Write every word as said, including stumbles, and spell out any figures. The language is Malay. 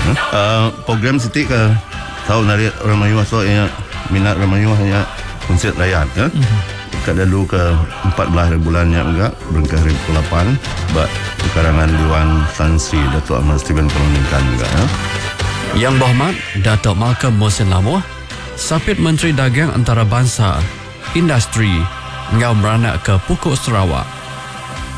Uh, program Siti ke tahu narik orang Melayu so yang minat orang Melayu hanya konsert rakyat ya. Mm-hmm. Kat dulu ke empat belas bulannya enggak berengkah ribu lapan bak karangan Dewan Tan Sri Datuk Ahmad Stephen Perlindungan juga ya. Yang Berhormat Datuk Malcolm Mohsin Lamuh, Sapit Menteri Dagang Antarabangsa, Industri, ngau beranak ke Pokok Sarawak.